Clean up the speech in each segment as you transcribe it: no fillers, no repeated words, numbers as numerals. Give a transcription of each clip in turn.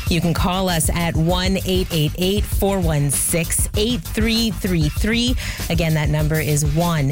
You can call us at 1-888-416-8333. Again, that number is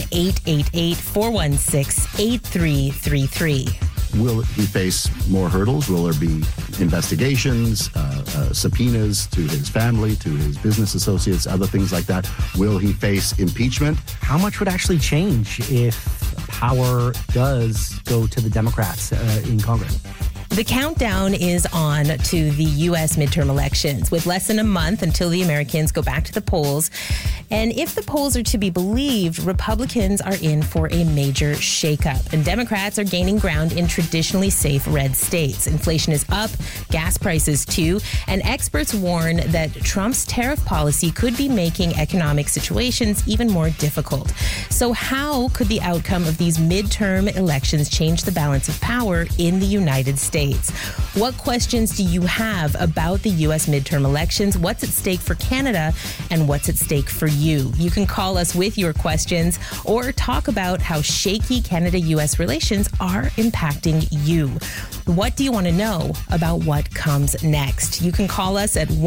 1-888-416-8333. Will he face more hurdles? Will there be investigations, subpoenas to his family, to his business associates, other things like that? Will he face impeachment? How much would actually change if power does go to the Democrats in Congress? The countdown is on to the U.S. midterm elections, with less than a month until the Americans go back to the polls. And if the polls are to be believed, Republicans are in for a major shakeup, and Democrats are gaining ground in traditionally safe red states. Inflation is up, gas prices too, and experts warn that Trump's tariff policy could be making economic situations even more difficult. So how could the outcome of these midterm elections change the balance of power in the United States? What questions do you have about the U.S. midterm elections? What's at stake for Canada, and what's at stake for you? You can call us with your questions or talk about how shaky Canada-U.S. relations are impacting you. What do you want to know about what comes next? You can call us at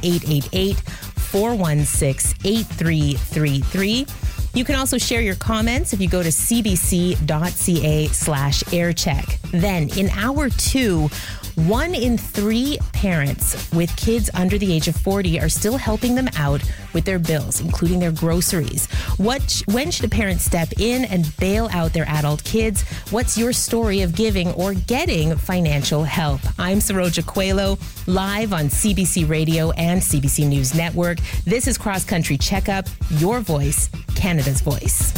1-888-416-8333. You can also share your comments if you go to cbc.ca/aircheck. Then in hour 2, 1 in 3 parents with kids under the age of 40 are still helping them out with their bills, including their groceries. When should a parent step in and bail out their adult kids? What's your story of giving or getting financial help? I'm Saroja Coelho, live on CBC Radio and CBC News Network. This is Cross Country Checkup, your voice, Canada's voice.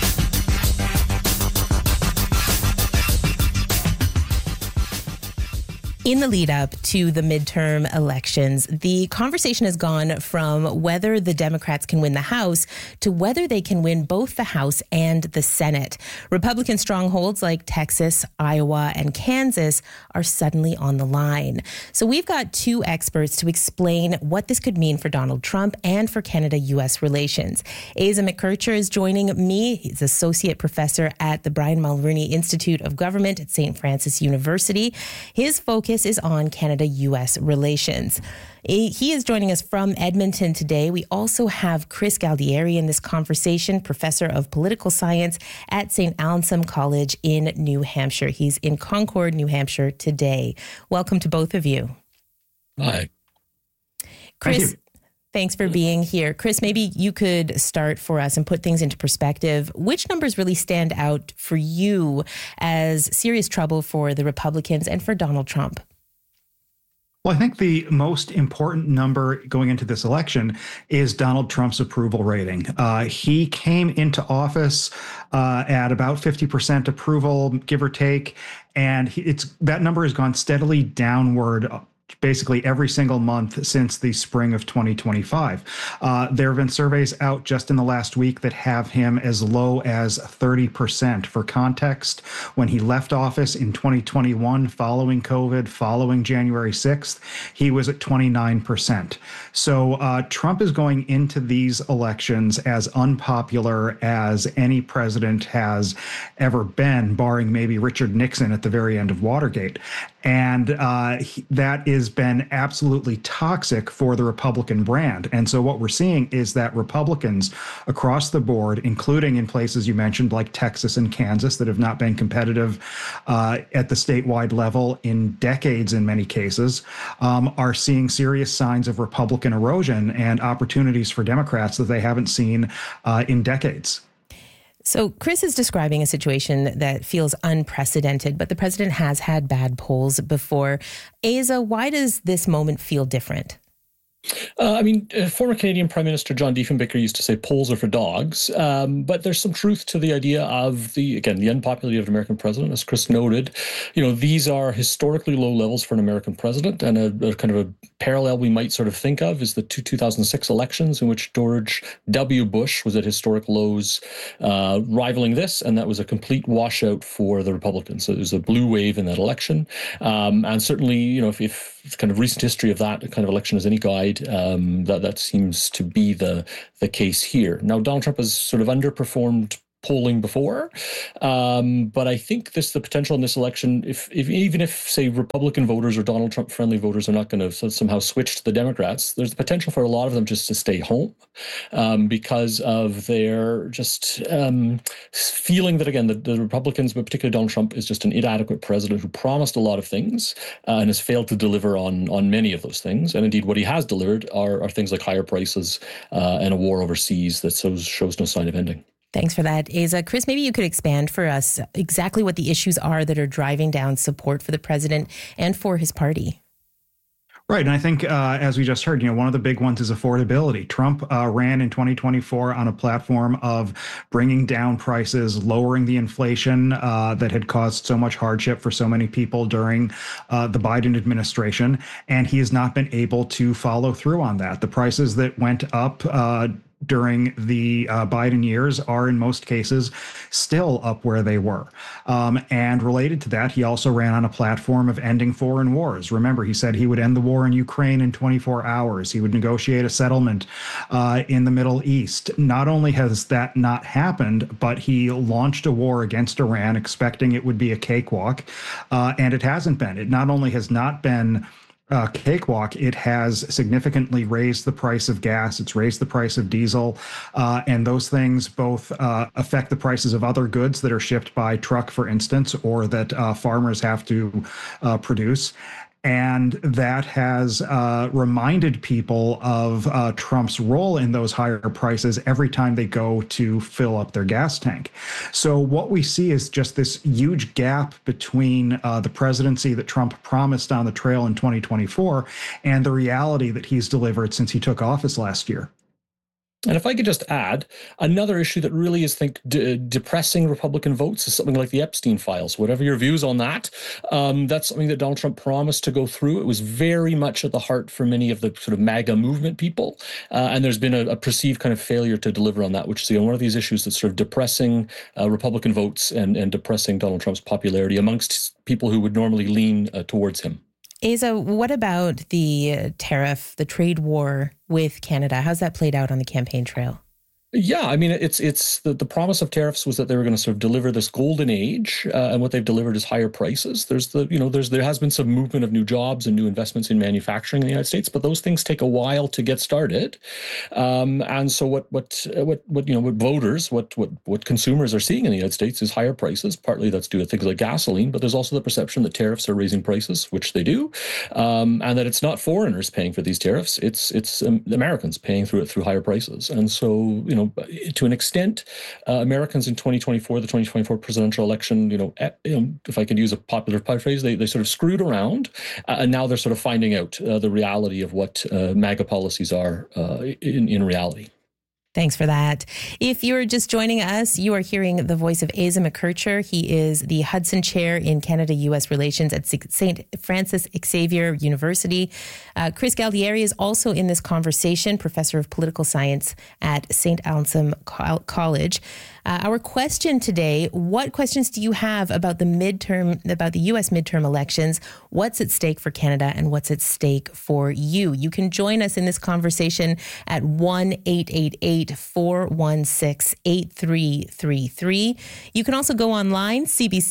In the lead up to the midterm elections, the conversation has gone from whether the Democrats can win the House to whether they can win both the House and the Senate. Republican strongholds like Texas, Iowa, and Kansas are suddenly on the line. So we've got 2 experts to explain what this could mean for Donald Trump and for Canada-U.S. relations. Asa McKercher is joining me. He's associate professor at the Brian Mulroney Institute of Government at St. Francis University. His focus is on Canada-U.S. relations. He is joining us from Edmonton today. We also have Chris Galdieri in this conversation, professor of political science at St. Anselm College in New Hampshire. He's in Concord, New Hampshire today. Welcome to both of you. Hi. Chris, thanks for being here. Chris, maybe you could start for us and put things into perspective. Which numbers really stand out for you as serious trouble for the Republicans and for Donald Trump? Well, I think the most important number going into this election is Donald Trump's approval rating. He came into office at about 50% approval, give or take, and that number has gone steadily downward basically every single month since the spring of 2025. There have been surveys out just in the last week that have him as low as 30%. For context, when he left office in 2021, following COVID, following January 6th, he was at 29%. So Trump is going into these elections as unpopular as any president has ever been, barring maybe Richard Nixon at the very end of Watergate. And that has been absolutely toxic for the Republican brand. And so what we're seeing is that Republicans across the board, including in places you mentioned like Texas and Kansas that have not been competitive at the statewide level in decades in many cases, are seeing serious signs of Republican erosion and opportunities for Democrats that they haven't seen in decades. So Chris is describing a situation that feels unprecedented, but the president has had bad polls before. Asa, why does this moment feel different? Former Canadian Prime Minister John Diefenbaker used to say polls are for dogs, but there's some truth to the idea of the unpopularity of an American president. As Chris noted, these are historically low levels for an American president, and a kind of a parallel we might sort of think of is the 2006 elections in which George W. Bush was at historic lows, rivaling this, and that was a complete washout for the Republicans. So there was a blue wave in that election, and certainly, if kind of recent history of that kind of election is any guide, that seems to be the case here. Now, Donald Trump has sort of underperformed polling before. But I think the potential in this election, even if, say, Republican voters or Donald Trump friendly voters are not going to somehow switch to the Democrats, there's the potential for a lot of them just to stay home because of their just feeling that, again, the Republicans, but particularly Donald Trump, is just an inadequate president who promised a lot of things and has failed to deliver on many of those things. And indeed, what he has delivered are things like higher prices and a war overseas that shows no sign of ending. Thanks for that, Asa. Chris, maybe you could expand for us exactly what the issues are that are driving down support for the president and for his party. Right. And I think, as we just heard, one of the big ones is affordability. Trump ran in 2024 on a platform of bringing down prices, lowering the inflation that had caused so much hardship for so many people during the Biden administration. And he has not been able to follow through on that. The prices that went up during the Biden years are in most cases still up where they were. And related to that, he also ran on a platform of ending foreign wars. Remember, he said he would end the war in Ukraine in 24 hours. He would negotiate a settlement in the Middle East. Not only has that not happened, but he launched a war against Iran, expecting it would be a cakewalk. And it hasn't been. It not only has not been cakewalk, it has significantly raised the price of gas. It's raised the price of diesel. And those things both affect the prices of other goods that are shipped by truck, for instance, or that farmers have to produce. And that has reminded people of Trump's role in those higher prices every time they go to fill up their gas tank. So what we see is just this huge gap between the presidency that Trump promised on the trail in 2024 and the reality that he's delivered since he took office last year. And if I could just add, another issue that really is, depressing Republican votes is something like the Epstein files. Whatever your views on that, that's something that Donald Trump promised to go through. It was very much at the heart for many of the sort of MAGA movement people. And there's been a perceived kind of failure to deliver on that, which is one of these issues that's sort of depressing Republican votes and depressing Donald Trump's popularity amongst people who would normally lean towards him. Asa, what about the tariff, the trade war with Canada? How's that played out on the campaign trail? Yeah, I mean, it's the promise of tariffs was that they were going to sort of deliver this golden age, and what they've delivered is higher prices. There has been some movement of new jobs and new investments in manufacturing in the United States, but those things take a while to get started. And so what voters, what consumers are seeing in the United States is higher prices. Partly that's due to things like gasoline, but there's also the perception that tariffs are raising prices, which they do, and that it's not foreigners paying for these tariffs; it's Americans paying through higher prices. And so to an extent, Americans in 2024, the 2024 presidential election, if I could use a popular phrase, they sort of screwed around, and now they're sort of finding out the reality of what MAGA policies are in reality. Thanks for that. If you're just joining us, you are hearing the voice of Asa McKercher. He is the Hudson Chair in Canada-U.S. Relations at St. Francis Xavier University. Chris Galdieri is also in this conversation, professor of political science at St. Anselm College. Our question today, what questions do you have about the U.S. midterm elections? What's at stake for Canada and what's at stake for you? You can join us in this conversation at 1-888-416-8333. You can also go online,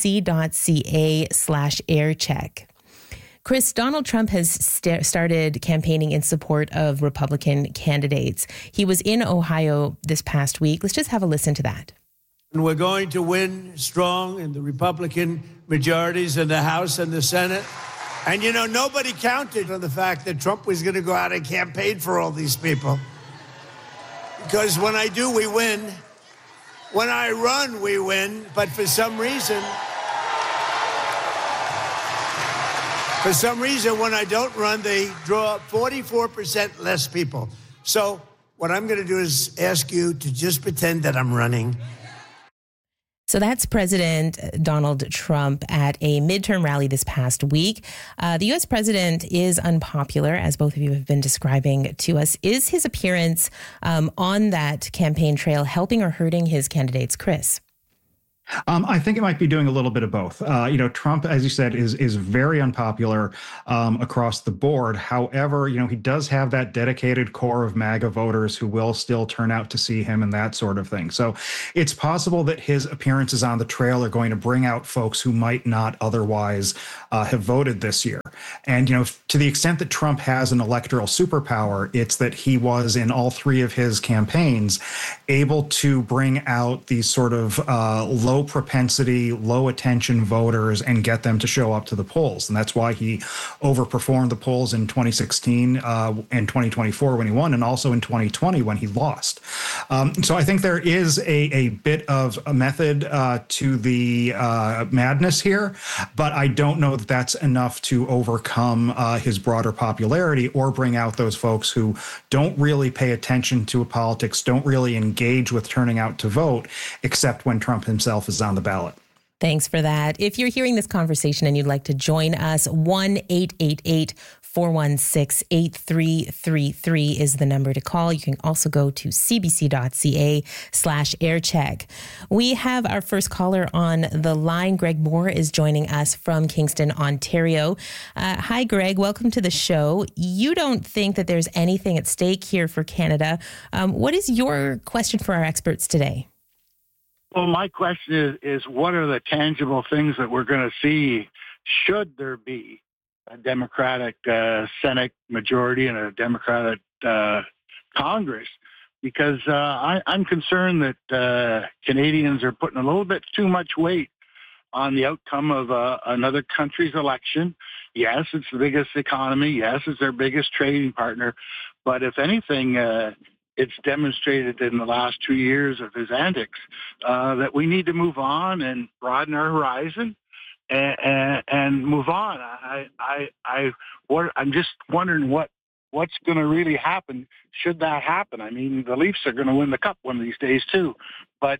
cbc.ca/aircheck. Chris, Donald Trump has started campaigning in support of Republican candidates. He was in Ohio this past week. Let's just have a listen to that. And we're going to win strong in the Republican majorities in the House and the Senate. And, nobody counted on the fact that Trump was going to go out and campaign for all these people. Because when I do, we win. When I run, we win. But for some reason, when I don't run, they draw 44% less people. So what I'm going to do is ask you to just pretend that I'm running. So that's President Donald Trump at a midterm rally this past week. The U.S. president is unpopular, as both of you have been describing to us. Is his appearance on that campaign trail helping or hurting his candidates, Chris? I think it might be doing a little bit of both. Trump, as you said, is very unpopular across the board. However, he does have that dedicated core of MAGA voters who will still turn out to see him and that sort of thing. So it's possible that his appearances on the trail are going to bring out folks who might not otherwise have voted this year. And, to the extent that Trump has an electoral superpower, it's that he was in all three of his campaigns able to bring out these sort of low propensity, low attention voters and get them to show up to the polls. And that's why he overperformed the polls in 2016 and 2024 when he won, and also in 2020 when he lost. So I think there is a bit of a method to the madness here, but I don't know that that's enough to overcome his broader popularity or bring out those folks who don't really pay attention to politics, don't really engage with turning out to vote, except when Trump himself is on the ballot. Thanks for that. If you're hearing this conversation and you'd like to join us, 1-888-416-8333 is the number to call. You can also go to cbc.ca/aircheck. We have our first caller on the line. Greg Moore is joining us from Kingston, Ontario. Hi, Greg. Welcome to the show. You don't think that there's anything at stake here for Canada. What is your question for our experts today? Well, my question is what are the tangible things that we're going to see should there be a Democratic Senate majority and a Democratic Congress? Because I'm concerned that Canadians are putting a little bit too much weight on the outcome of another country's election. Yes, it's the biggest economy. Yes, it's their biggest trading partner. But if anything, it's demonstrated in the last 2 years of his antics that we need to move on and broaden our horizon and move on. I'm just wondering what's going to really happen should that happen. I mean, the Leafs are going to win the Cup one of these days too, but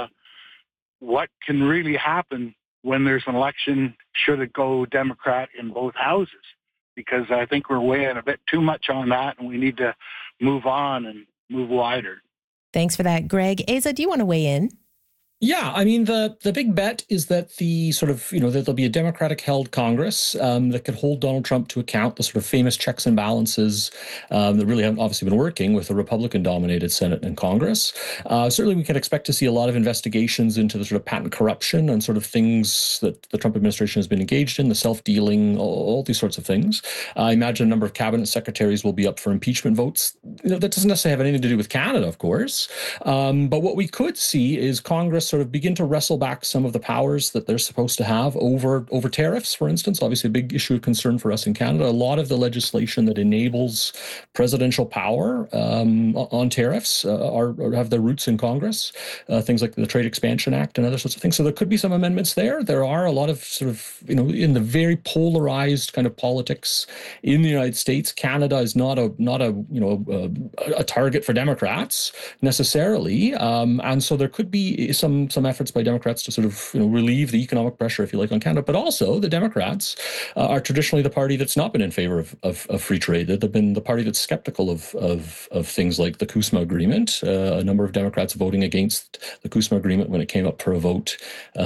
what can really happen when there's an election should it go Democrat in both houses? Because I think we're weighing a bit too much on that, and we need to move on and move wider. Thanks for that, Greg. Asa, do you want to weigh in? Yeah, I mean, the big bet is that the sort of, that there'll be a Democratic-held Congress that could hold Donald Trump to account, the sort of famous checks and balances that really haven't obviously been working with a Republican-dominated Senate and Congress. Certainly, we can expect to see a lot of investigations into the sort of patent corruption and sort of things that the Trump administration has been engaged in, the self-dealing, all these sorts of things. I imagine a number of cabinet secretaries will be up for impeachment votes. That doesn't necessarily have anything to do with Canada, of course. But what we could see is Congress sort of begin to wrestle back some of the powers that they're supposed to have over tariffs, for instance. Obviously, a big issue of concern for us in Canada. A lot of the legislation that enables presidential power on tariffs have their roots in Congress, things like the Trade Expansion Act and other sorts of things. So there could be some amendments there. There are a lot of sort of, in the very polarized kind of politics in the United States, Canada is not a target for Democrats necessarily. And so there could be some efforts by Democrats to sort of relieve the economic pressure, if you like, on Canada. But also the Democrats are traditionally the party that's not been in favor of free trade. They've been the party that's skeptical of things like the CUSMA agreement. A number of Democrats voting against the CUSMA agreement when it came up for a vote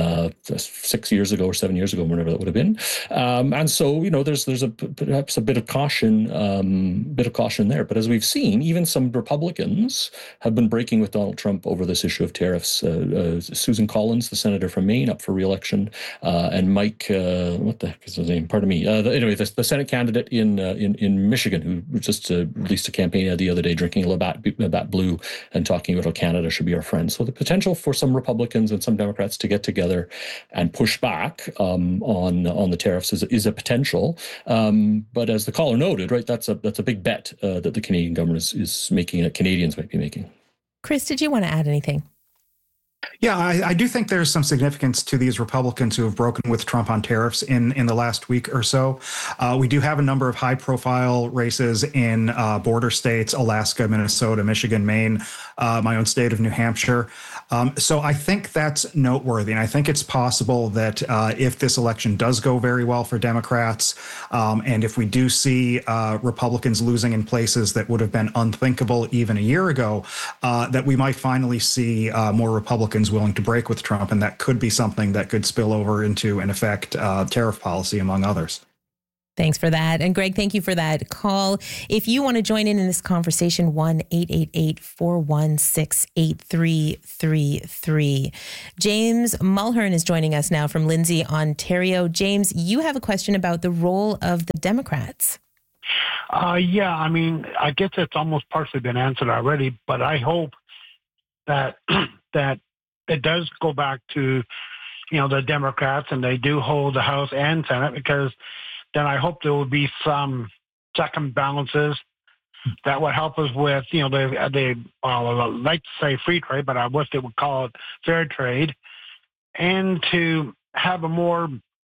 6 years ago or 7 years ago, whenever that would have been. And so there's perhaps a bit of caution there. But as we've seen, even some Republicans have been breaking with Donald Trump over this issue of tariffs. Susan Collins, the senator from Maine, up for re-election, and Mike, what the heck is his name? Pardon me. The Senate candidate in Michigan, who just released a campaign ad the other day, drinking a Labatt Blue and talking about how Canada should be our friend. So the potential for some Republicans and some Democrats to get together and push back on the tariffs is a potential. But as the caller noted, right, that's a big bet that the Canadian government is making, that Canadians might be making. Chris, did you want to add anything? Yeah, I do think there's some significance to these Republicans who have broken with Trump on tariffs in the last week or so. We do have a number of high-profile races in border states: Alaska, Minnesota, Michigan, Maine, my own state of New Hampshire. So I think that's noteworthy, and I think it's possible that if this election does go very well for Democrats, and if we do see Republicans losing in places that would have been unthinkable even a year ago, that we might finally see more Republicans Republicans willing to break with Trump, and that could be something that could spill over into, in effect, tariff policy, among others. Thanks for that. And Greg, thank you for that call. If you want to join in this conversation, 1-888-416-8333. James Mulhern is joining us now from Lindsay, Ontario. James, you have a question about the role of the Democrats. Yeah, I mean, I guess it's almost partially been answered already, but I hope that that it does go back to, the Democrats, and they do hold the House and Senate, because then I hope there will be some check and balances that would help us with, I like to say free trade, but I wish they would call it fair trade, and to have a more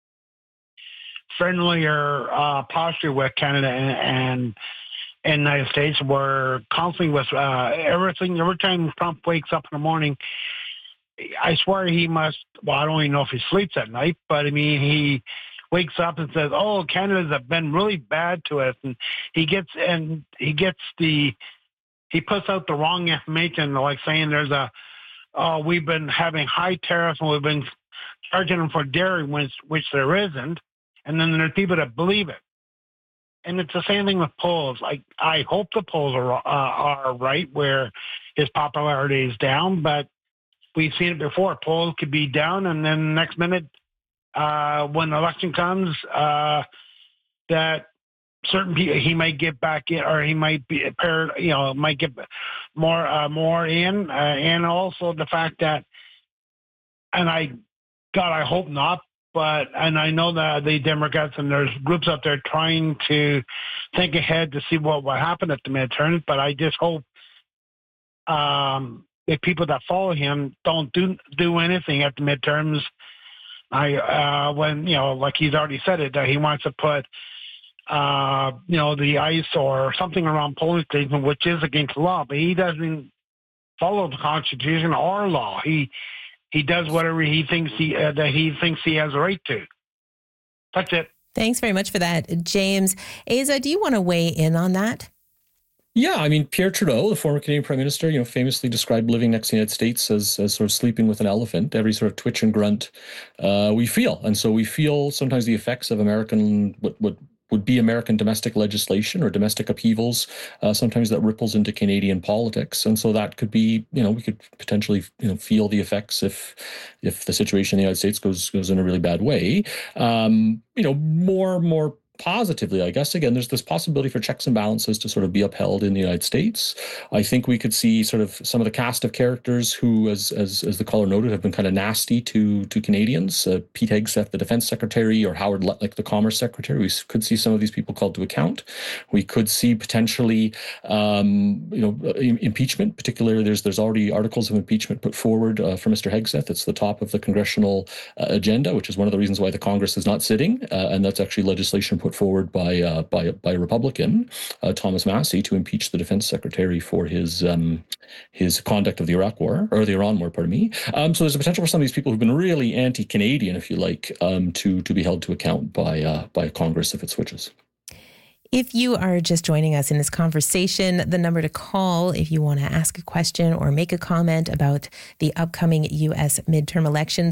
friendlier posture with Canada and the United States. We're constantly with everything. Every time Trump wakes up in the morning, I swear he must, I don't even know if he sleeps at night, but I mean, he wakes up and says, "Oh, Canada's been really bad to us," and he puts out the wrong information, like saying we've been having high tariffs and we've been charging them for dairy, which there isn't, and then there's people that believe it. And it's the same thing with polls. I hope the polls are right, where his popularity is down, but we've seen it before. Polls could be down, and then the next minute, when the election comes, that certain people, he might get back in, or he might be paired, might get more in, and also the fact that, and I hope not, and I know that the Democrats, and there's groups out there trying to think ahead to see what will happen at the midterms, but I just hope the people that follow him don't do anything at the midterms. When like he's already said it, that he wants to put the ICE or something around polling stations, which is against the law, but he doesn't follow the Constitution or law. He does whatever he thinks he has a right to. That's it. Thanks very much for that, James. Asa, do you want to weigh in on that? Yeah, I mean, Pierre Trudeau, the former Canadian Prime Minister, famously described living next to the United States as sort of sleeping with an elephant. Every sort of twitch and grunt we feel. And so we feel sometimes the effects of American, what would be American domestic legislation or domestic upheavals, sometimes that ripples into Canadian politics. And so that could be, we could potentially, feel the effects if the situation in the United States goes in a really bad way. More positively, I guess, again, there's this possibility for checks and balances to sort of be upheld in the United States. I think we could see sort of some of the cast of characters who, as the caller noted, have been kind of nasty to Canadians. Pete Hegseth, the defense secretary, or Howard Lutnick, the commerce secretary. We could see some of these people called to account. We could see potentially, impeachment. Particularly, there's already articles of impeachment put forward for Mr. Hegseth. It's the top of the congressional agenda, which is one of the reasons why the Congress is not sitting, and that's actually legislation put forward by a Republican, Thomas Massey, to impeach the defense secretary for his conduct of the Iraq War, or the Iran War, pardon me. So there's a potential for some of these people who've been really anti-Canadian, if you like, to be held to account by Congress if it switches. If you are just joining us in this conversation, the number to call if you want to ask a question or make a comment about the upcoming U.S. midterm elections,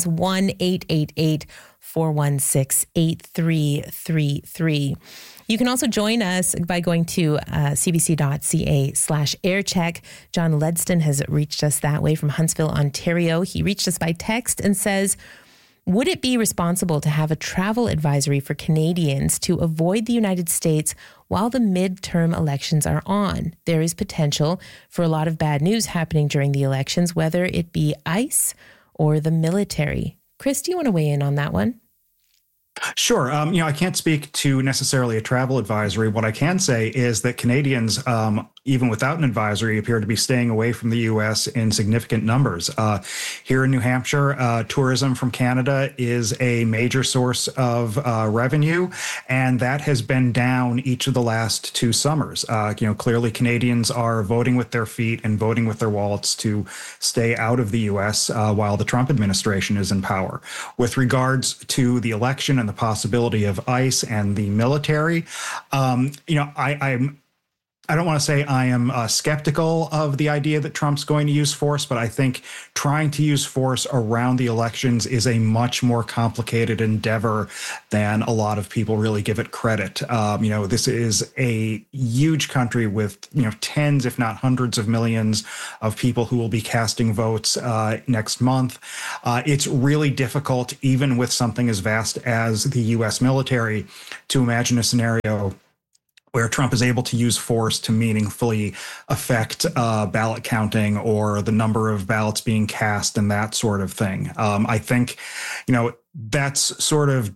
1-888-416-8333. You can also join us by going to cbc.ca/aircheck. John Ledston has reached us that way from Huntsville, Ontario. He reached us by text and says, would it be responsible to have a travel advisory for Canadians to avoid the United States while the midterm elections are on? There is potential for a lot of bad news happening during the elections, whether it be ICE or the military. Chris, do you want to weigh in on that one? Sure. I can't speak to necessarily a travel advisory. What I can say is that Canadians, even without an advisory, appear to be staying away from the U.S. in significant numbers. Here in New Hampshire, tourism from Canada is a major source of revenue, and that has been down each of the last 2 summers. Clearly Canadians are voting with their feet and voting with their wallets to stay out of the U.S. While the Trump administration is in power. With regards to the election and the possibility of ICE and the military, I'm I don't want to say I am skeptical of the idea that Trump's going to use force, but I think trying to use force around the elections is a much more complicated endeavor than a lot of people really give it credit. This is a huge country with, tens, if not hundreds of millions of people who will be casting votes next month. It's really difficult, even with something as vast as the U.S. military, to imagine a scenario where Trump is able to use force to meaningfully affect ballot counting or the number of ballots being cast and that sort of thing. I think, that's sort of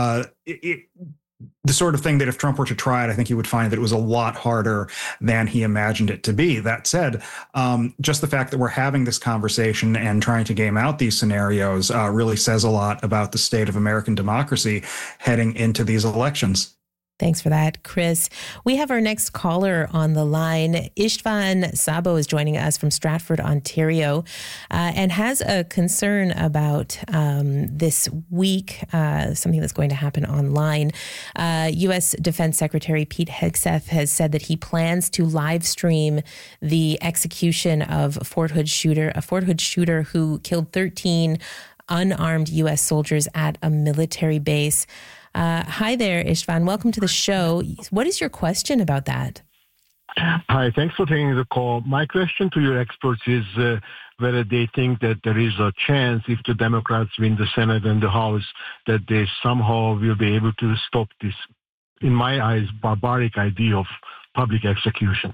the sort of thing that if Trump were to try it, I think he would find that it was a lot harder than he imagined it to be. That said, just the fact that we're having this conversation and trying to game out these scenarios really says a lot about the state of American democracy heading into these elections. Thanks for that, Chris. We have our next caller on the line. Istvan Sabo is joining us from Stratford, Ontario, and has a concern about this week, something that's going to happen online. U.S. Defense Secretary Pete Hegseth has said that he plans to live stream the execution of a Fort Hood shooter who killed 13 unarmed U.S. soldiers at a military base. Hi there, Istvan. Welcome to the show. What is your question about that? Hi, thanks for taking the call. My question to your experts is whether they think that there is a chance, if the Democrats win the Senate and the House, that they somehow will be able to stop this, in my eyes, barbaric idea of public execution.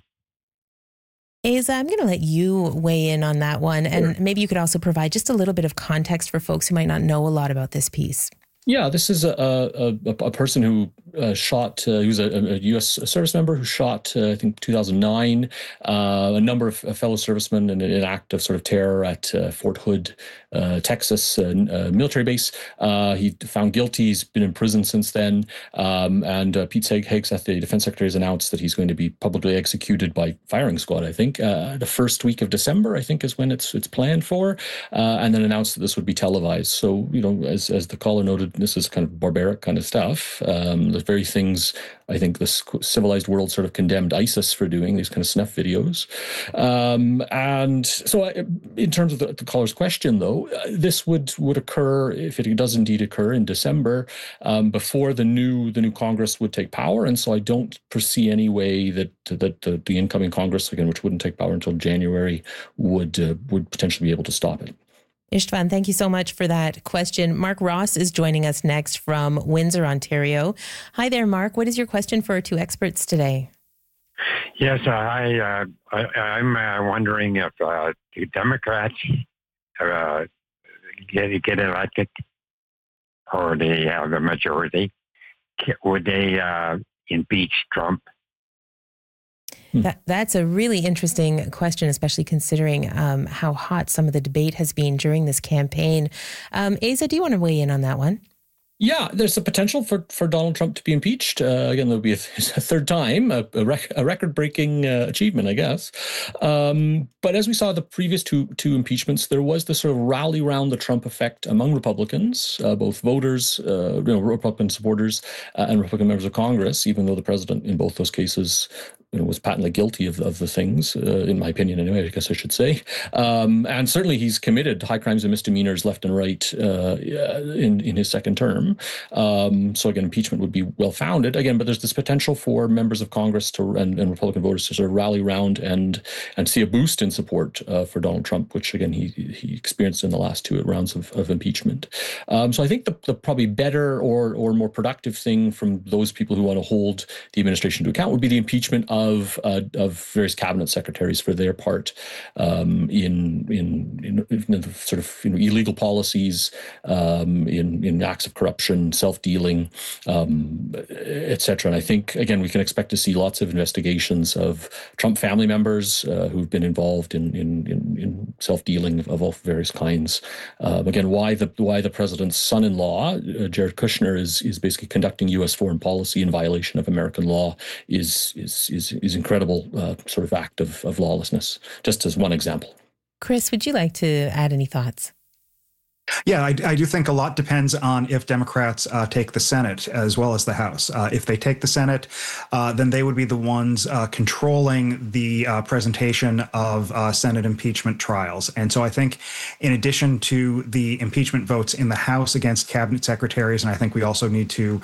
Asa, I'm going to let you weigh in on that one. And maybe you could also provide just a little bit of context for folks who might not know a lot about this piece. Yeah, this is a person who shot, he was a U.S. service member who shot, I think, 2009, a number of fellow servicemen in an act of sort of terror at Fort Hood, Texas military base. He found guilty. He's been in prison since then. And Pete Hegseth, the defense secretary, has announced that he's going to be publicly executed by firing squad, I think. The first week of December, I think, is when it's planned for, and then announced that this would be televised. So, as the caller noted, this is kind of barbaric kind of stuff. The very things I think the civilized world sort of condemned ISIS for doing, these kind of snuff videos. And so in terms of the caller's question, though, this would occur, if it does indeed occur, in December, before the new Congress would take power. And so I don't foresee any way that the incoming Congress, again, which wouldn't take power until January, would potentially be able to stop it. Istvan, thank you so much for that question. Mark Ross is joining us next from Windsor, Ontario. Hi there, Mark. What is your question for our two experts today? Yes, I'm wondering if the Democrats get elected, or they have the majority, would they impeach Trump? That's a really interesting question, especially considering how hot some of the debate has been during this campaign. Asa, do you want to weigh in on that one? Yeah, there's a potential for Donald Trump to be impeached. Again, there'll be a third time, a record-breaking achievement, I guess. But as we saw the previous two impeachments, there was this sort of rally around the Trump effect among Republicans, both voters, Republican supporters, and Republican members of Congress, even though the president in both those cases was patently guilty of the things, in my opinion anyway, I guess I should say. And certainly he's committed high crimes and misdemeanors left and right in his second term. So again, impeachment would be well-founded. Again, but there's this potential for members of Congress and Republican voters to sort of rally around and see a boost in support for Donald Trump, which again, he experienced in the last two rounds of impeachment. So I think the probably better or more productive thing from those people who want to hold the administration to account would be the impeachment of various cabinet secretaries for their part in the sort of illegal policies, in acts of corruption, self-dealing, etc. And I think again we can expect to see lots of investigations of Trump family members who've been involved in self-dealing of all various kinds. Again, why the president's son-in-law Jared Kushner is basically conducting U.S. foreign policy in violation of American law is incredible sort of act of lawlessness, just as one example. Chris, would you like to add any thoughts? Yeah, I do think a lot depends on if Democrats take the Senate as well as the House. If they take the Senate, then they would be the ones controlling the presentation of Senate impeachment trials. And so I think in addition to the impeachment votes in the House against cabinet secretaries, and I think we also need to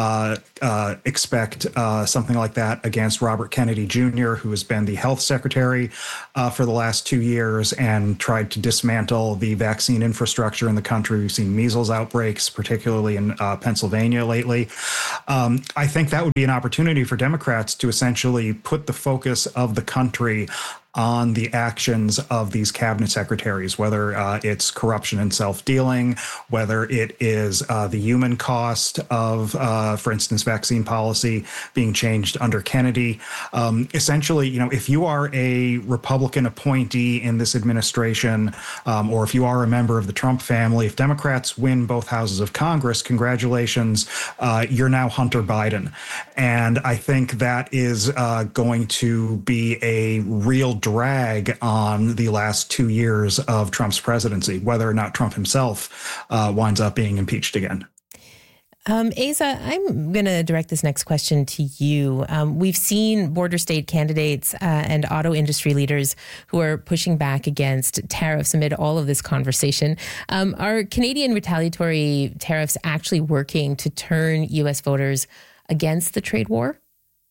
expect something like that against Robert Kennedy Jr., who has been the health secretary for the last 2 years and tried to dismantle the vaccine infrastructure in the country. We've seen measles outbreaks, particularly in Pennsylvania lately. I think that would be an opportunity for Democrats to essentially put the focus of the country on the actions of these cabinet secretaries, whether it's corruption and self-dealing, whether it is the human cost of, for instance, vaccine policy being changed under Kennedy. Essentially, if you are a Republican appointee in this administration, or if you are a member of the Trump family, if Democrats win both houses of Congress, congratulations, you're now Hunter Biden. And I think that is going to be a real drag on the last 2 years of Trump's presidency, whether or not Trump himself winds up being impeached again. Asa, I'm going to direct this next question to you. We've seen border state candidates and auto industry leaders who are pushing back against tariffs amid all of this conversation. Are Canadian retaliatory tariffs actually working to turn U.S. voters against the trade war?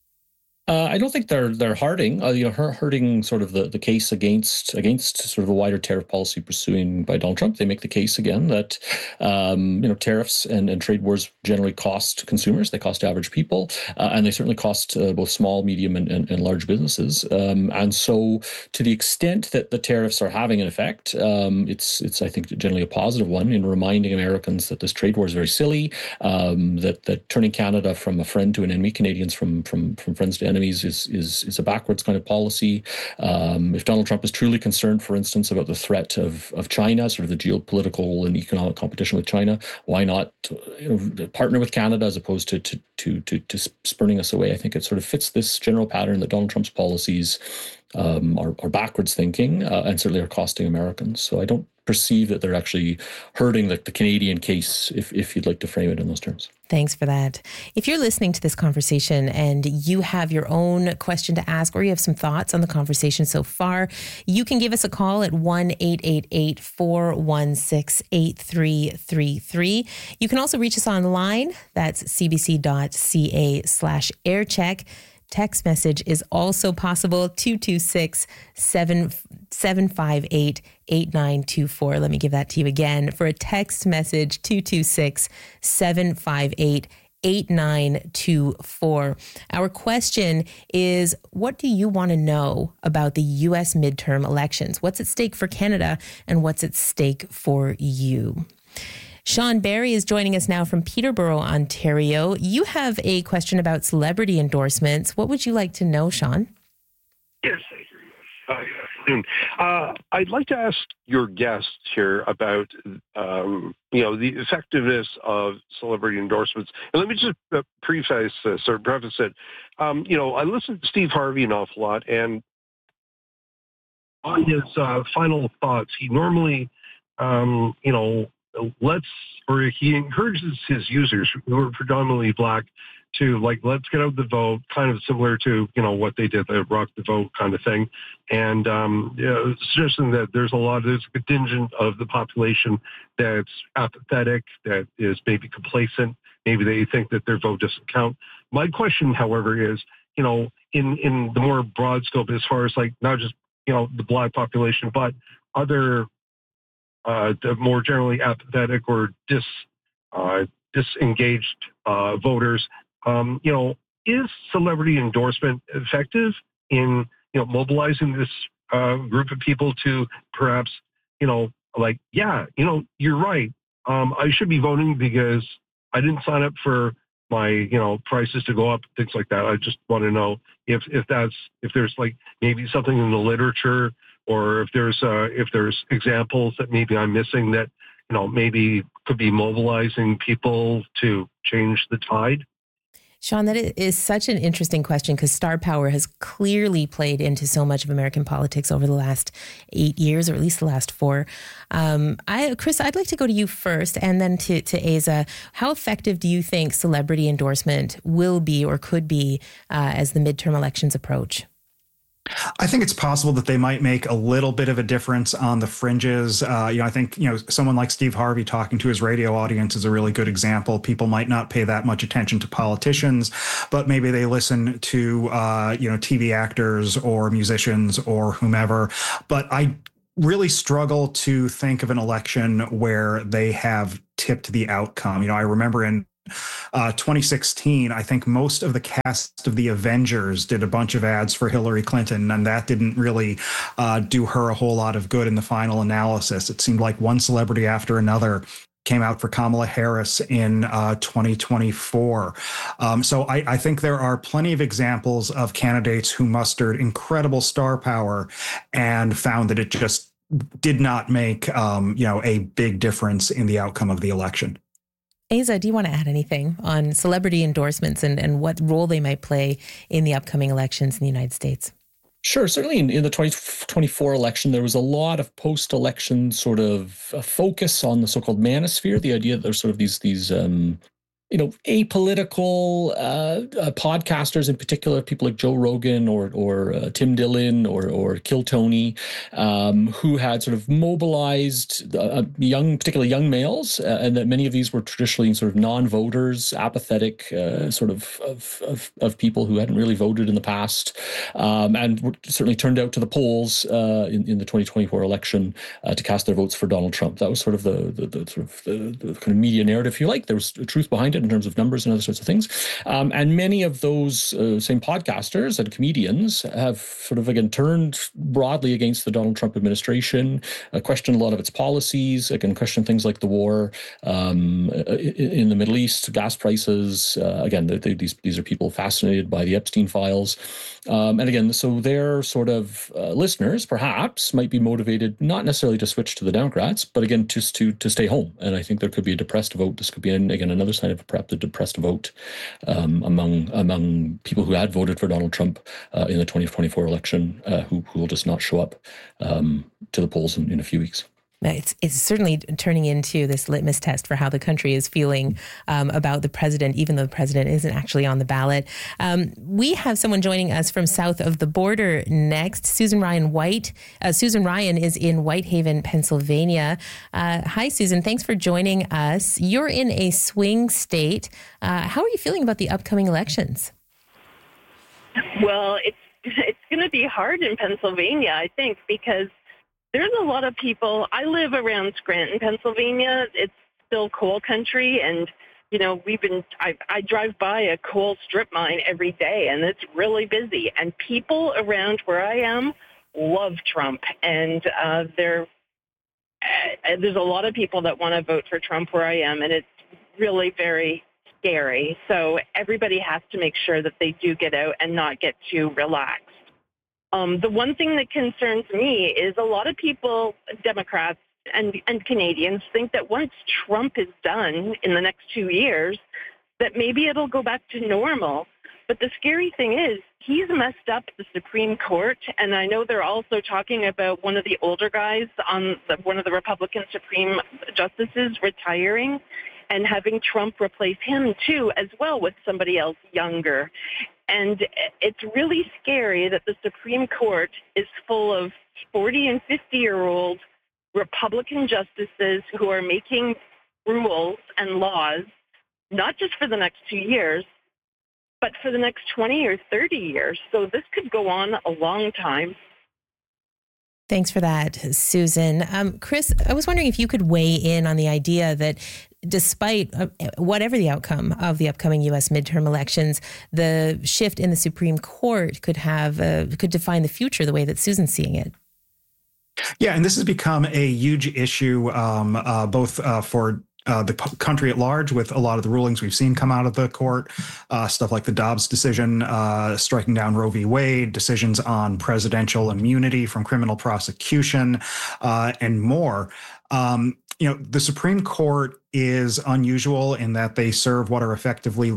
I don't think they're hurting sort of the case against sort of a wider tariff policy pursuing by Donald Trump. They make the case again that tariffs and trade wars generally cost consumers, they cost average people, and they certainly cost both small, medium, and large businesses. And so, to the extent that the tariffs are having an effect, it's I think generally a positive one in reminding Americans that this trade war is very silly, that turning Canada from a friend to an enemy, Canadians from friends to enemies, is a backwards kind of policy. If Donald Trump is truly concerned, for instance, about the threat of China, sort of the geopolitical and economic competition with China, why not partner with Canada as opposed to spurning us away? I think it sort of fits this general pattern that Donald Trump's policies are backwards thinking and certainly are costing Americans. So I don't perceive that they're actually hurting the Canadian case, if you'd like to frame it in those terms. Thanks for that. If you're listening to this conversation and you have your own question to ask, or you have some thoughts on the conversation so far, you can give us a call at 1-888-416-8333. You can also reach us online. That's cbc.ca/aircheck. Text message is also possible, 226-758-8924. Let me give that to you again. For a text message, 226-758-8924. Our question is, what do you want to know about the U.S. midterm elections? What's at stake for Canada and what's at stake for you? Sean Barry is joining us now from Peterborough, Ontario. You have a question about celebrity endorsements. What would you like to know, Sean? Yes, good afternoon. I'd like to ask your guests here about, the effectiveness of celebrity endorsements. And let me just preface it. I listen to Steve Harvey an awful lot, and on his final thoughts, he normally, he encourages his users who are predominantly Black to let's get out the vote, kind of similar to what they did, the Rock the Vote kind of thing, and suggesting that there's a contingent of the population that's apathetic, that is maybe complacent, maybe they think that their vote doesn't count. My question, however, is in the more broad scope, as far as not just the Black population, but other the more generally apathetic or disengaged voters, is celebrity endorsement effective in mobilizing this group of people to perhaps you're right, I should be voting because I didn't sign up for my prices to go up, things like that. I just want to know if there's maybe something in the literature, or if there's examples that maybe I'm missing that maybe could be mobilizing people to change the tide. Sean, that is such an interesting question because star power has clearly played into so much of American politics over the last 8 years, or at least the last 4. Chris, I'd like to go to you first and then to Aza. How effective do you think celebrity endorsement will be or could be as the midterm elections approach? I think it's possible that they might make a little bit of a difference on the fringes. I think, someone like Steve Harvey talking to his radio audience is a really good example. People might not pay that much attention to politicians, but maybe they listen to, TV actors or musicians or whomever. But I really struggle to think of an election where they have tipped the outcome. I remember in 2016, I think most of the cast of The Avengers did a bunch of ads for Hillary Clinton, and that didn't really do her a whole lot of good in the final analysis. It seemed like one celebrity after another came out for Kamala Harris in 2024. So I think there are plenty of examples of candidates who mustered incredible star power and found that it just did not make a big difference in the outcome of the election. Aza, do you want to add anything on celebrity endorsements and what role they might play in the upcoming elections in the United States? Sure. Certainly in the 2024 election, there was a lot of post-election sort of focus on the so-called manosphere, the idea that there's sort of these apolitical podcasters, in particular, people like Joe Rogan or Tim Dillon or Kill Tony, who had sort of mobilized particularly young males, and that many of these were traditionally sort of non-voters, apathetic sort of people who hadn't really voted in the past, and were certainly turned out to the polls in the 2024 election to cast their votes for Donald Trump. That was sort of the kind of media narrative, if you like. There was truth behind it in terms of numbers and other sorts of things. And many of those same podcasters and comedians have sort of, again, turned broadly against the Donald Trump administration, questioned a lot of its policies, again, questioned things like the war in the Middle East, gas prices. Again, these are people fascinated by the Epstein files. And again, so their sort of listeners perhaps might be motivated not necessarily to switch to the Democrats, but again, just to stay home. And I think there could be a depressed vote. This could be, again, another sign of perhaps a depressed vote among people who had voted for Donald Trump in the 2024 election, who will just not show up to the polls in a few weeks. It's certainly turning into this litmus test for how the country is feeling about the president, even though the president isn't actually on the ballot. We have someone joining us from south of the border next, Susan Ryan White. Susan Ryan is in Whitehaven, Pennsylvania. Hi, Susan. Thanks for joining us. You're in a swing state. How are you feeling about the upcoming elections? Well, it's going to be hard in Pennsylvania, I think, because there's a lot of people. I live around Scranton, Pennsylvania. It's still coal country, and I drive by a coal strip mine every day, and it's really busy. And people around where I am love Trump, and there's a lot of people that want to vote for Trump where I am, and it's really very scary. So everybody has to make sure that they do get out and not get too relaxed. The one thing that concerns me is a lot of people, Democrats and Canadians, think that once Trump is done in the next 2 years, that maybe it'll go back to normal. But the scary thing is he's messed up the Supreme Court, and I know they're also talking about one of the older guys on one of the Republican Supreme Justices retiring and having Trump replace him too, as well, with somebody else younger. And it's really scary that the Supreme Court is full of 40 and 50-year-old Republican justices who are making rules and laws, not just for the next 2 years, but for the next 20 or 30 years. So this could go on a long time. Thanks for that, Susan. Chris, I was wondering if you could weigh in on the idea that despite whatever the outcome of the upcoming U.S. midterm elections, the shift in the Supreme Court could define the future the way that Susan's seeing it. Yeah, and this has become a huge issue, both for the country at large, with a lot of the rulings we've seen come out of the court, stuff like the Dobbs decision, striking down Roe v. Wade, decisions on presidential immunity from criminal prosecution, and more. The Supreme Court is unusual in that they serve what are effectively life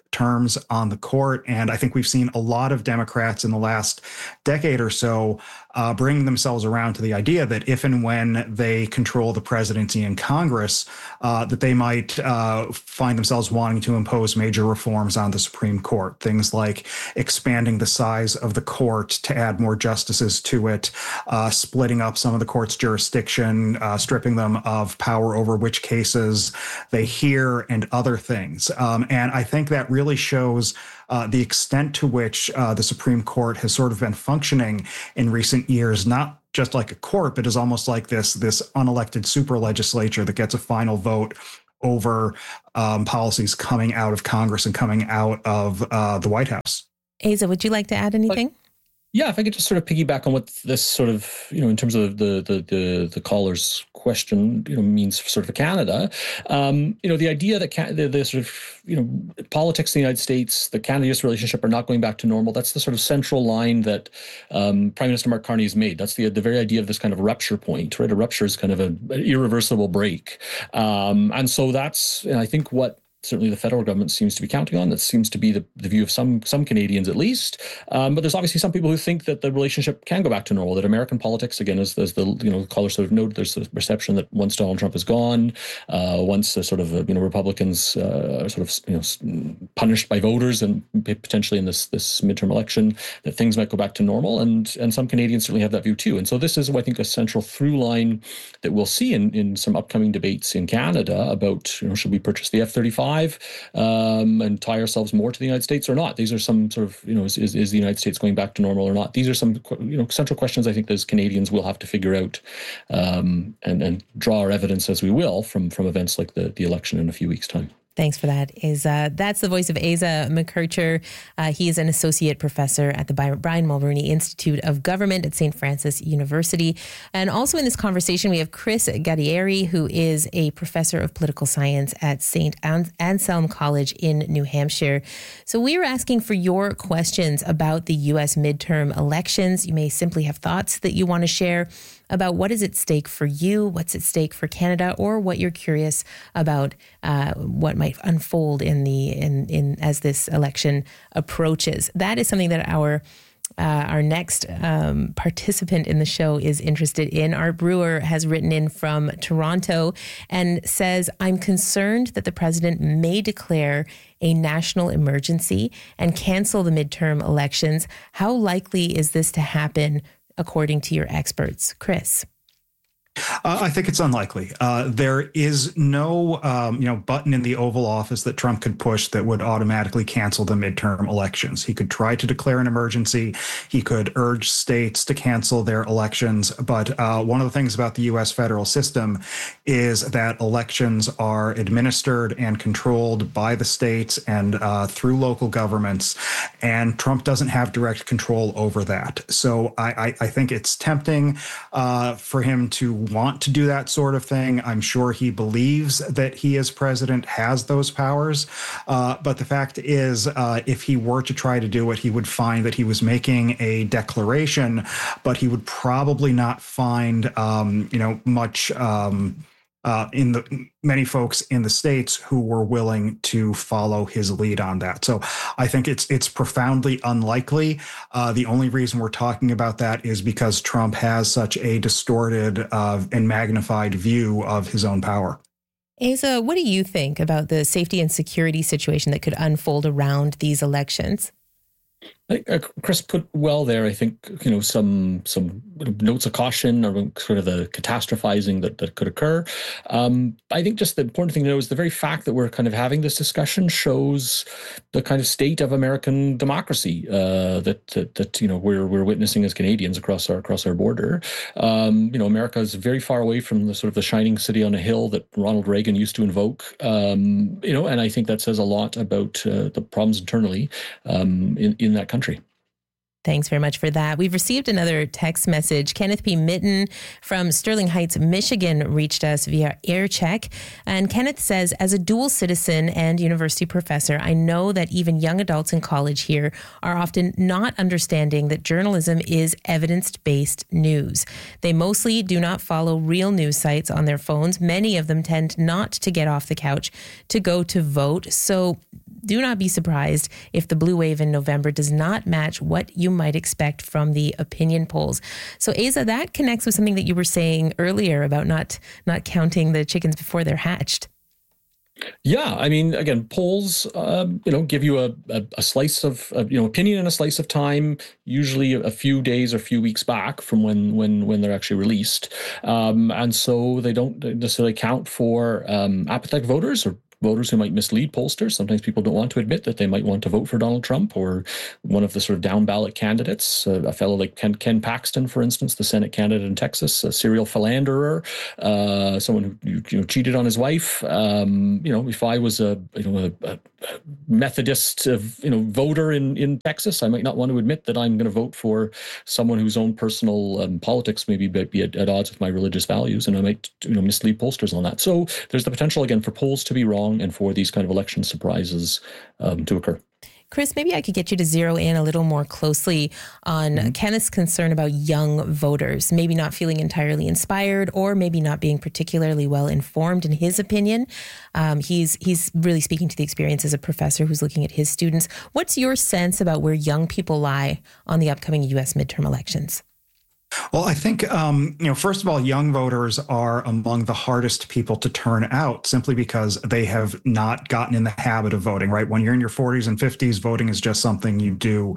terms on the court. And I think we've seen a lot of Democrats in the last decade or so bring themselves around to the idea that if and when they control the presidency and Congress, that they might find themselves wanting to impose major reforms on the Supreme Court. Things like expanding the size of the court to add more justices to it, splitting up some of the court's jurisdiction, stripping them of power over which cases they hear, and other things. And I think that really shows the extent to which the Supreme Court has sort of been functioning in recent years, not just like a court, but is almost like this unelected super legislature that gets a final vote over policies coming out of Congress and coming out of the White House. Asa, would you like to add anything? Yeah, if I could just sort of piggyback on what this sort of, in terms of the caller's question, means for sort of Canada. The idea that the sort of, politics in the United States, the Canada-US relationship are not going back to normal. That's the sort of central line that Prime Minister Mark Carney has made. That's the very idea of this kind of rupture point, right? A rupture is kind of an irreversible break. And so that's, I think, what certainly the federal government seems to be counting on. That seems to be the view of some Canadians, at least. But there's obviously some people who think that the relationship can go back to normal, that American politics, again, as the caller sort of noted, there's the perception that once Donald Trump is gone, once the sort of, Republicans are sort of, punished by voters and potentially in this midterm election, that things might go back to normal. And some Canadians certainly have that view too. And so this is, I think, a central through line that we'll see in some upcoming debates in Canada about, should we purchase the F-35 and tie ourselves more to the United States or not? These are some sort of, is the United States going back to normal or not? These are some, central questions I think as Canadians will have to figure out and draw our evidence as we will from events like the election in a few weeks' time. Thanks for that. That's the voice of Asa McKercher. He is an associate professor at the Brian Mulroney Institute of Government at St. Francis University. And also in this conversation, we have Chris Gadieri, who is a professor of political science at St. Anselm College in New Hampshire. So we were asking for your questions about the U.S. midterm elections. You may simply have thoughts that you want to share about what is at stake for you, what's at stake for Canada, or what you're curious about what might unfold as this election approaches. That is something that our next participant in the show is interested in. Art Brewer has written in from Toronto and says, I'm concerned that the president may declare a national emergency and cancel the midterm elections. How likely is this to happen, according to your experts? Chris? I think it's unlikely. There is no, button in the Oval Office that Trump could push that would automatically cancel the midterm elections. He could try to declare an emergency. He could urge states to cancel their elections. But one of the things about the U.S. federal system is that elections are administered and controlled by the states and through local governments. And Trump doesn't have direct control over that. So I think it's tempting for him to want to do that sort of thing. I'm sure he believes that he as president has those powers. But the fact is, if he were to try to do it, he would find that he was making a declaration, but he would probably not find, much in the many folks in the states who were willing to follow his lead on that. So I think it's profoundly unlikely. The only reason we're talking about that is because Trump has such a distorted and magnified view of his own power. Asa, what do you think about the safety and security situation that could unfold around these elections? Chris put well there, I think, some notes of caution or sort of the catastrophizing that could occur. I think just the important thing to know is the very fact that we're kind of having this discussion shows the kind of state of American democracy that we're witnessing as Canadians across our border. America is very far away from the sort of the shining city on a hill that Ronald Reagan used to invoke. And I think that says a lot about the problems internally in that country. Thanks very much for that. We've received another text message. Kenneth P. Mitten from Sterling Heights, Michigan, reached us via AirCheck. And Kenneth says, as a dual citizen and university professor, I know that even young adults in college here are often not understanding that journalism is evidence-based news. They mostly do not follow real news sites on their phones. Many of them tend not to get off the couch to go to vote. So do not be surprised if the blue wave in November does not match what you might expect from the opinion polls. So, Asa, that connects with something that you were saying earlier about not counting the chickens before they're hatched. Yeah, I mean, again, polls, give you a slice of, opinion and a slice of time, usually a few days or a few weeks back from when they're actually released. And so they don't necessarily count for apathetic voters or voters who might mislead pollsters. Sometimes people don't want to admit that they might want to vote for Donald Trump or one of the sort of down ballot candidates, a fellow like Ken Paxton, for instance, the Senate candidate in Texas, a serial philanderer, someone who cheated on his wife. If I was a Methodist voter in Texas, I might not want to admit that I'm going to vote for someone whose own personal politics maybe be at odds with my religious values, and I might mislead pollsters on that. So there's the potential again for polls to be wrong and for these kind of election surprises to occur. Chris, maybe I could get you to zero in a little more closely on Kenneth's concern about young voters, maybe not feeling entirely inspired or maybe not being particularly well informed in his opinion. He's really speaking to the experience as a professor who's looking at his students. What's your sense about where young people lie on the upcoming U.S. midterm elections? Well, I think, first of all, young voters are among the hardest people to turn out simply because they have not gotten in the habit of voting, right? When you're in your 40s and 50s, voting is just something you do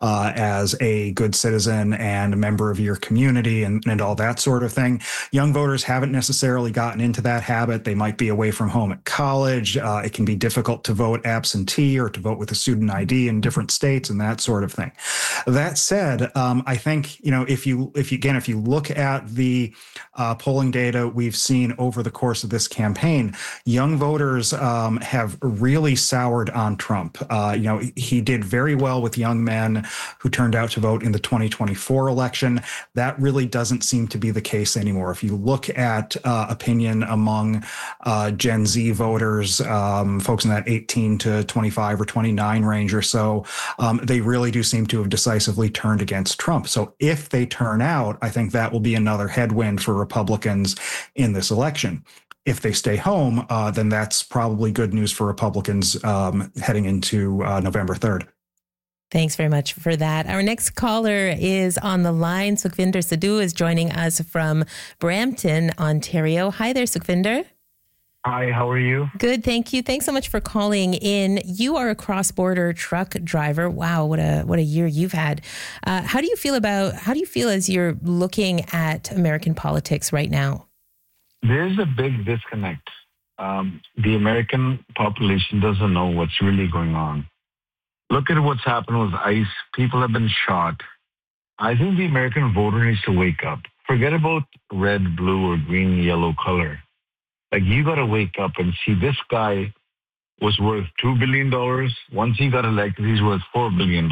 as a good citizen and a member of your community and all that sort of thing. Young voters haven't necessarily gotten into that habit. They might be away from home at college. It can be difficult to vote absentee or to vote with a student ID in different states and that sort of thing. That said, I think, if you look at the polling data we've seen over the course of this campaign, young voters have really soured on Trump. He did very well with young men who turned out to vote in the 2024 election. That really doesn't seem to be the case anymore. If you look at opinion among Gen Z voters, folks in that 18 to 25 or 29 range or so, they really do seem to have decisively turned against Trump. So if they turn out, I think that will be another headwind for Republicans in this election. If they stay home, then that's probably good news for Republicans heading into November 3rd. Thanks very much for that. Our next caller is on the line. Sukhvinder Sidhu is joining us from Brampton, Ontario. Hi there, Sukhvinder. Hi, how are you? Good, thank you. Thanks so much for calling in. You are a cross-border truck driver. Wow, what a year you've had. How do you feel as you're looking at American politics right now? There's a big disconnect. The American population doesn't know what's really going on. Look at what's happened with ICE. People have been shot. I think the American voter needs to wake up. Forget about red, blue, or green, yellow color. Like, you got to wake up and see this guy was worth $2 billion. Once he got elected, he's worth $4 billion.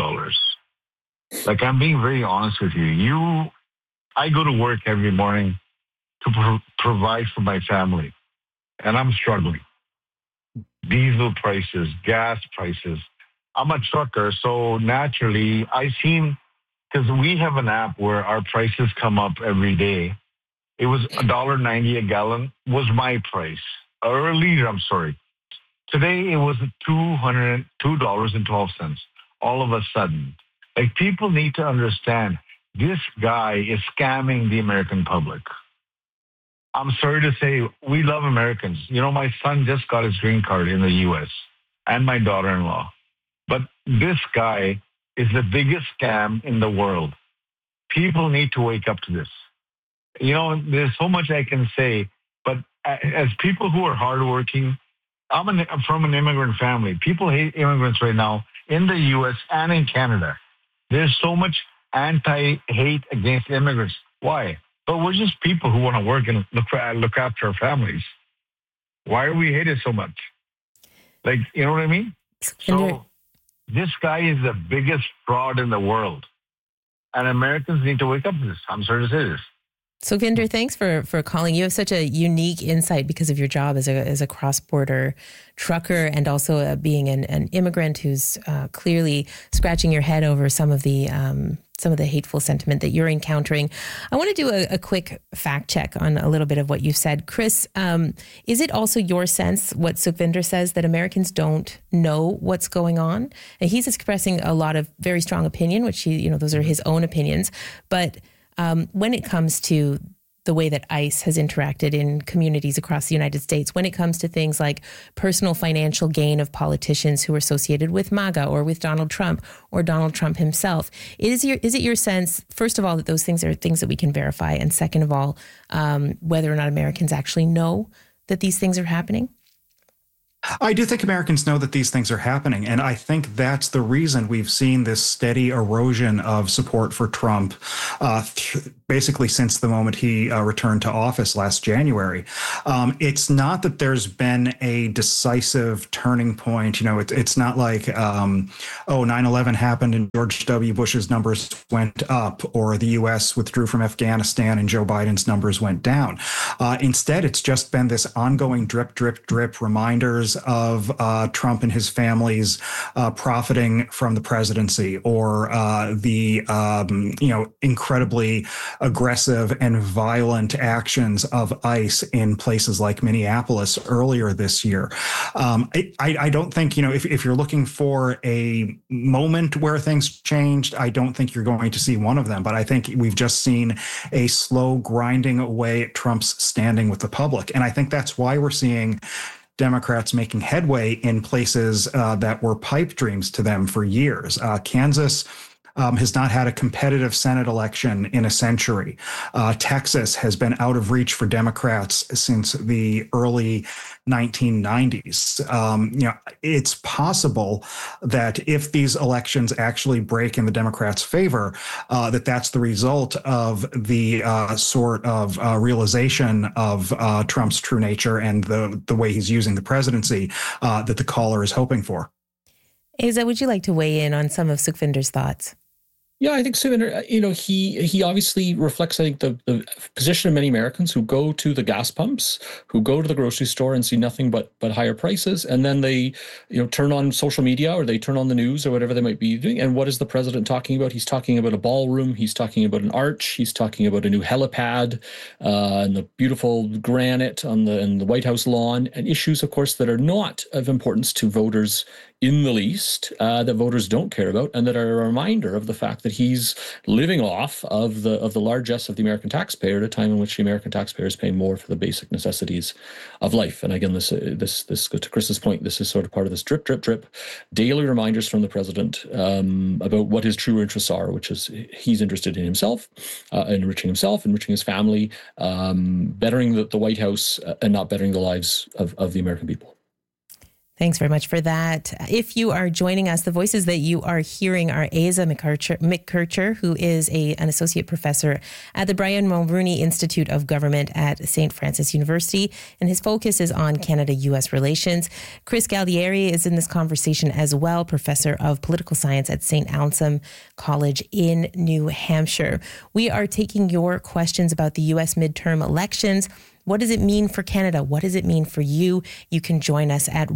Like, I'm being very honest with you. I go to work every morning to provide for my family, and I'm struggling. Diesel prices, gas prices. I'm a trucker, so naturally, because we have an app where our prices come up every day. It was $1.90 a gallon was my price, or a liter, I'm sorry. Today, it was $2.12. All of a sudden. Like, people need to understand this guy is scamming the American public. I'm sorry to say, we love Americans. My son just got his green card in the U.S. and my daughter-in-law. But this guy is the biggest scam in the world. People need to wake up to this. There's so much I can say, but as people who are hardworking, I'm from an immigrant family. People hate immigrants right now in the U.S. and in Canada. There's so much anti-hate against immigrants. Why? But we're just people who want to work and look after our families. Why are we hated so much? Like, you know what I mean? So this guy is the biggest fraud in the world. And Americans need to wake up to this. I'm sorry to say this. Sukhvinder, thanks for calling. You have such a unique insight because of your job as a cross-border trucker and also being an immigrant who's clearly scratching your head over some of the hateful sentiment that you're encountering. I want to do a quick fact check on a little bit of what you said. Chris, is it also your sense, what Sukhvinder says, that Americans don't know what's going on? And he's expressing a lot of very strong opinion, which those are his own opinions. But when it comes to the way that ICE has interacted in communities across the United States, when it comes to things like personal financial gain of politicians who are associated with MAGA or with Donald Trump or Donald Trump himself, is it your sense, first of all, that those things are things that we can verify, and second of all, whether or not Americans actually know that these things are happening? I do think Americans know that these things are happening, and I think that's the reason we've seen this steady erosion of support for Trump basically since the moment he returned to office last January. It's not that there's been a decisive turning point. It's not like, 9/11 happened and George W. Bush's numbers went up, or the U.S. withdrew from Afghanistan and Joe Biden's numbers went down. Instead, it's just been this ongoing drip, drip, drip reminders of Trump and his family's profiting from the presidency, or the incredibly aggressive and violent actions of ICE in places like Minneapolis earlier this year. I don't think, if you're looking for a moment where things changed, I don't think you're going to see one of them. But I think we've just seen a slow grinding away at Trump's standing with the public. And I think that's why we're seeing Democrats making headway in places that were pipe dreams to them for years. Kansas has not had a competitive Senate election in a century. Texas has been out of reach for Democrats since the early 1990s. It's possible that if these elections actually break in the Democrats' favor, that's the result of the sort of realization of Trump's true nature and the way he's using the presidency that the caller is hoping for. Asa, would you like to weigh in on some of Sukhvinder's thoughts? Yeah, I think Sukhvinder, he obviously reflects, I think, the position of many Americans who go to the gas pumps, who go to the grocery store and see nothing but higher prices. And then they, turn on social media or they turn on the news or whatever they might be doing. And what is the president talking about? He's talking about a ballroom. He's talking about an arch. He's talking about a new helipad and the beautiful granite in the White House lawn, and issues, of course, that are not of importance to voters in the least, that voters don't care about, and that are a reminder of the fact that he's living off of the largesse of the American taxpayer at a time in which the American taxpayer is paying more for the basic necessities of life. And again, this to Chris's point, this is sort of part of this drip, drip, drip, daily reminders from the president about what his true interests are, which is he's interested in himself, enriching his family, bettering the White House, and not bettering the lives of the American people. Thanks very much for that. If you are joining us, the voices that you are hearing are Asa McKercher, who is an associate professor at the Brian Mulroney Institute of Government at St. Francis University, and his focus is on Canada-U.S. relations. Chris Gallieri is in this conversation as well, professor of political science at St. Anselm College in New Hampshire. We are taking your questions about the U.S. midterm elections. What does it mean for Canada? What does it mean for you? You can join us at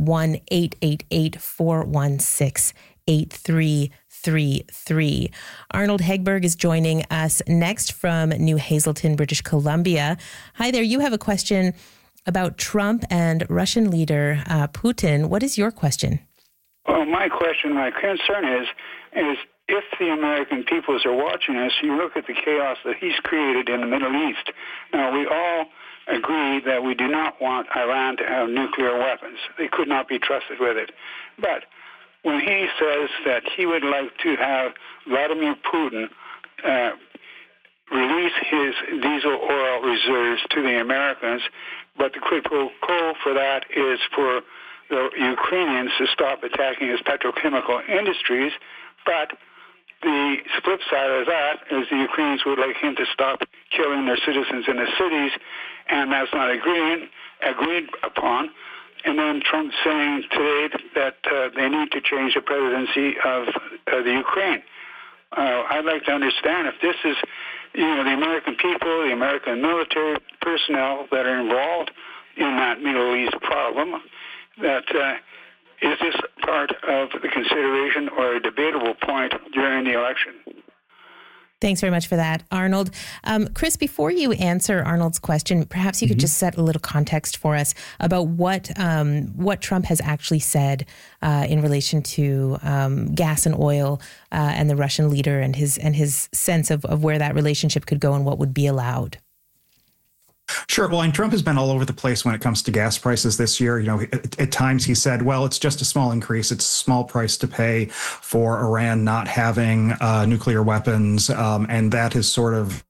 1-888-416-8333. Arnold Hegberg is joining us next from New Hazelton, British Columbia. Hi there. You have a question about Trump and Russian leader Putin. What is your question? Well, my concern is if the American peoples are watching us, you look at the chaos that he's created in the Middle East. Now, we all agree that we do not want Iran to have nuclear weapons. They could not be trusted with it. But when he says that he would like to have Vladimir Putin release his diesel oil reserves to the Americans, but the quid pro quo for that is for the Ukrainians to stop attacking his petrochemical industries, but the flip side of that is the Ukrainians would like him to stop killing their citizens in the cities, and that's not agreed upon. And then Trump saying today that they need to change the presidency of the Ukraine. I'd like to understand if this is, the American people, the American military personnel that are involved in that Middle East problem, that is this part of the consideration or a debatable point during the election? Thanks very much for that, Arnold. Chris, before you answer Arnold's question, perhaps you could just set a little context for us about what Trump has actually said in relation to gas and oil and the Russian leader and his sense of where that relationship could go and what would be allowed. Sure. Well, and Trump has been all over the place when it comes to gas prices this year. At times he said, well, it's just a small increase. It's a small price to pay for Iran not having nuclear weapons. And that has sort of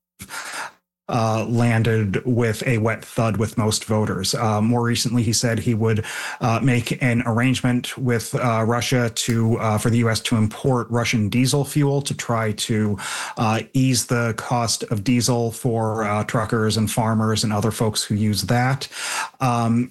landed with a wet thud with most voters. More recently, he said he would make an arrangement with Russia for the U.S. to import Russian diesel fuel to try to ease the cost of diesel for truckers and farmers and other folks who use that. I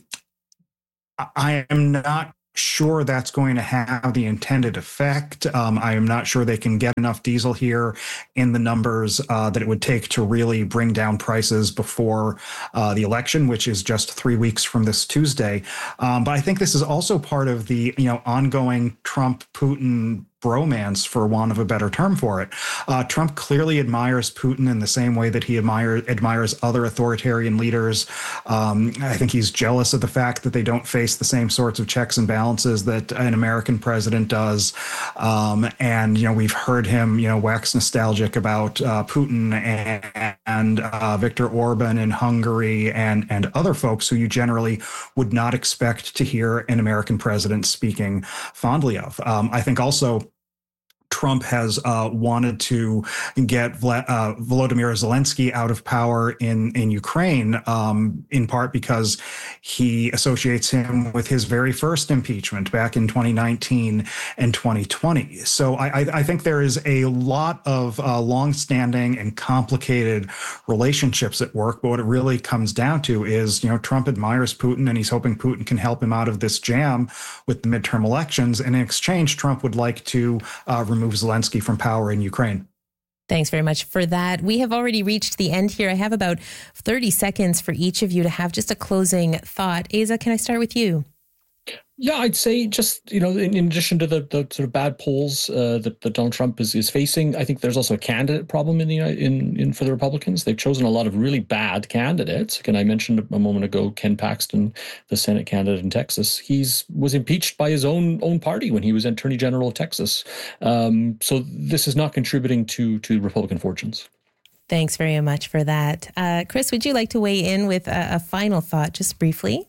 am not sure that's going to have the intended effect. I am not sure they can get enough diesel here in the numbers that it would take to really bring down prices before the election, which is just 3 weeks from this Tuesday. But I think this is also part of the ongoing Trump-Putin bromance, for want of a better term for it. Trump clearly admires Putin in the same way that he admires other authoritarian leaders. I think he's jealous of the fact that they don't face the same sorts of checks and balances that an American president does. And we've heard him, wax nostalgic about Putin and Viktor Orban in Hungary and other folks who you generally would not expect to hear an American president speaking fondly of. I think also Trump has wanted to get Volodymyr Zelensky out of power in Ukraine, in part because he associates him with his very first impeachment back in 2019 and 2020. So I think there is a lot of longstanding and complicated relationships at work. But what it really comes down to is, Trump admires Putin and he's hoping Putin can help him out of this jam with the midterm elections. And in exchange, Trump would like to remove Zelensky from power in Ukraine. Thanks very much for that. We have already reached the end here. I have about 30 seconds for each of you to have just a closing thought. Asa, can I start with you? Yeah, I'd say just, in addition to the sort of bad polls that Donald Trump is facing, I think there's also a candidate problem in for the Republicans. They've chosen a lot of really bad candidates. Again, I mentioned a moment ago Ken Paxton, the Senate candidate in Texas. He was impeached by his own party when he was Attorney General of Texas. So this is not contributing to Republican fortunes. Thanks very much for that. Chris, would you like to weigh in with a final thought just briefly?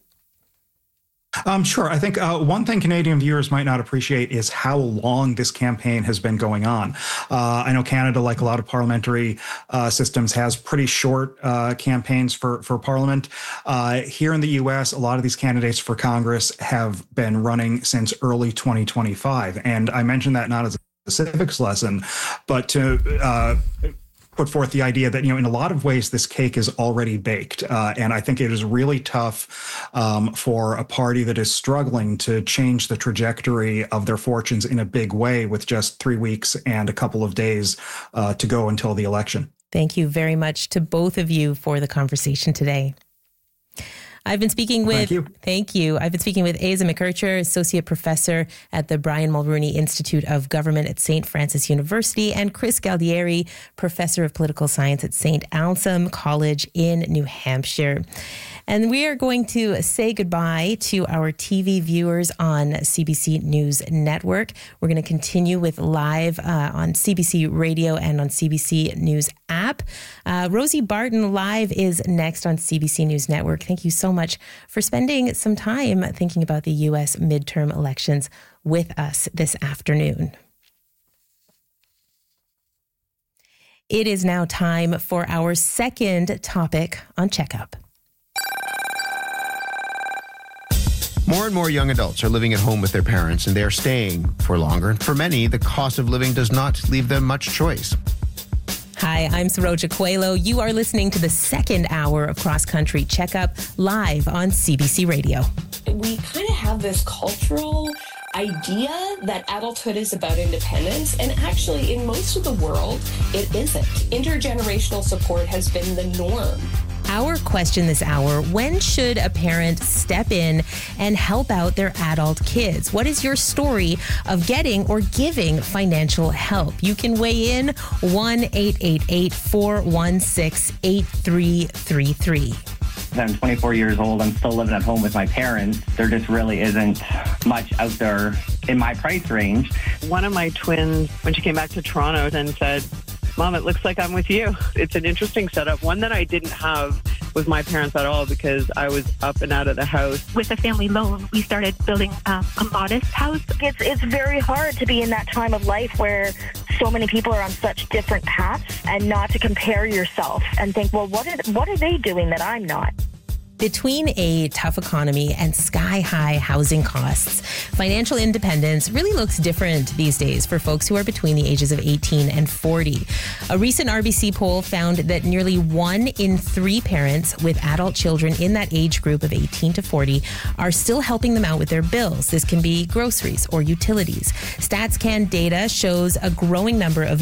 Sure. I think one thing Canadian viewers might not appreciate is how long this campaign has been going on. I know Canada, like a lot of parliamentary systems, has pretty short campaigns for Parliament. Here in the U.S., a lot of these candidates for Congress have been running since early 2025. And I mention that not as a civics lesson, but to put forth the idea that, in a lot of ways, this cake is already baked. And I think it is really tough for a party that is struggling to change the trajectory of their fortunes in a big way with just 3 weeks and a couple of days to go until the election. Thank you very much to both of you for the conversation today. I've been speaking with, thank you. I've been speaking with Asa McKercher, Associate Professor at the Brian Mulroney Institute of Government at St. Francis University, and Chris Galdieri, Professor of Political Science at St. Anselm College in New Hampshire. And we are going to say goodbye to our TV viewers on CBC News Network. We're going to continue with live on CBC Radio and on CBC News app. Rosie Barton Live is next on CBC News Network. Thank you so much for spending some time thinking about the U.S. midterm elections with us this afternoon. It is now time for our second topic on Checkup. More and more young adults are living at home with their parents, and they are staying for longer. For many, the cost of living does not leave them much choice. Hi, I'm Saroja Coelho. You are listening to the second hour of Cross Country Checkup live on CBC Radio. We kind of have this cultural idea that adulthood is about independence, and actually in most of the world, it isn't. Intergenerational support has been the norm. Our question this hour: when should a parent step in and help out their adult kids? What is your story of getting or giving financial help? You can weigh in 1-888-416-8333. I'm 24 years old. I'm still living at home with my parents. There just really isn't much out there in my price range. One of my twins, when she came back to Toronto, then said, Mom, it looks like I'm with you. It's an interesting setup, one that I didn't have with my parents at all because I was up and out of the house. With a family loan, we started building a modest house. It's very hard to be in that time of life where so many people are on such different paths, and not to compare yourself and think, well, what are they doing that I'm not? Between a tough economy and sky-high housing costs, financial independence really looks different these days for folks who are between the ages of 18 and 40. A recent RBC poll found that nearly 1 in 3 parents with adult children in that age group of 18 to 40 are still helping them out with their bills. This can be groceries or utilities. StatsCan data shows a growing number of